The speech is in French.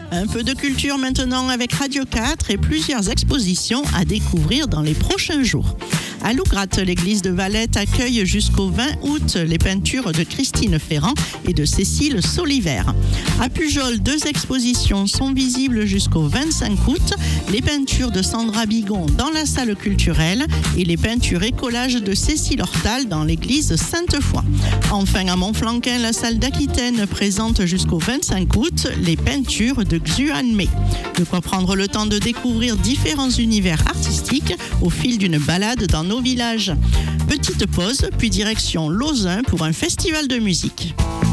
Un peu de culture maintenant avec Radio 4 et plusieurs expositions à découvrir dans les prochains jours. À Lougratte, l'église de Valette accueille jusqu'au 20 août les peintures de Christine Ferrand et de Cécile Soliver. À Pujol, 2 expositions sont visibles jusqu'au 25 août. Les peintures de Sandra Bigon dans la salle culturelle et les peintures et collages de Cécile Hortal dans l'église Sainte-Foy. Enfin, à Montflanquin, la salle d'Aquitaine présente jusqu'au 25 août les peintures de Xuan Mei. De quoi prendre le temps de découvrir différents univers artistiques au fil d'une balade dans nos villages. Petite pause, puis direction Lauzun pour un festival de musique.